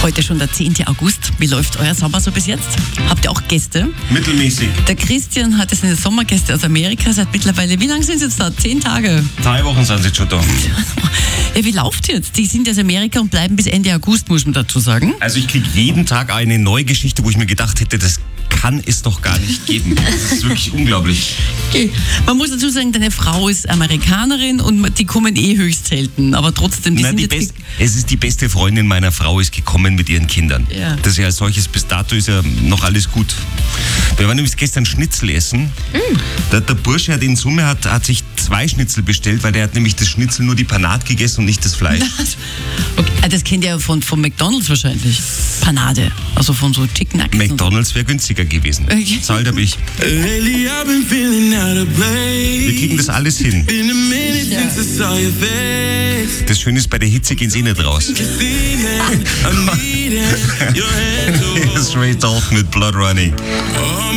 Heute schon der 10. August. Wie läuft euer Sommer so bis jetzt? Habt ihr auch Gäste? Mittelmäßig. Der Christian hat jetzt eine Sommergäste aus Amerika seit mittlerweile, wie lange sind sie jetzt da? 10 Tage? 3 Wochen sind sie schon da. Ja, wie läuft jetzt? Die sind aus Amerika und bleiben bis Ende August, muss man dazu sagen. Also ich kriege jeden Tag eine neue Geschichte, wo ich mir gedacht hätte, das kann es doch gar nicht geben. Das ist wirklich unglaublich. Okay. Man muss dazu sagen, deine Frau ist Amerikanerin und die kommen höchst selten. Aber trotzdem, es ist die beste Freundin meiner Frau, ist gekommen mit ihren Kindern. Ja. Das ist ja als solches, bis dato ist ja noch alles gut. Wir waren nämlich gestern Schnitzel essen. Der Bursche hat in Summe hat sich 2 Schnitzel bestellt, weil der hat nämlich das Schnitzel nur die Panade gegessen und nicht das Fleisch. Okay. Das kennt ihr ja von McDonald's wahrscheinlich. Panade. Also von so Chicken Nuggets. McDonald's wäre günstiger gewesen. Okay. Zahlt habe ich. Wir kriegen das alles hin. Das Schöne ist, bei der Hitze gehen sie nicht raus. Straight Talk mit Blood Running.